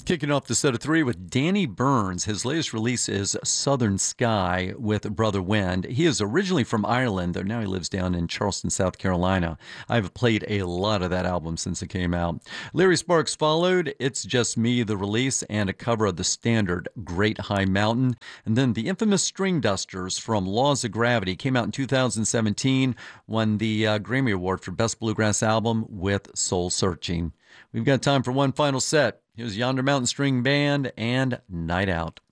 Kicking off the set of three with Danny Burns. His latest release is Southern Sky with Brother Wind. He is originally from Ireland, though now he lives down in Charleston, South Carolina. I've played a lot of that album since it came out. Larry Sparks followed It's Just Me, the release, and a cover of the standard Great High Mountain. And then the infamous String Dusters from Laws of Gravity came out in 2017, won the Grammy Award for Best Bluegrass Album with Soul Searching. We've got time for one final set. Here's Yonder Mountain String Band and Night Out.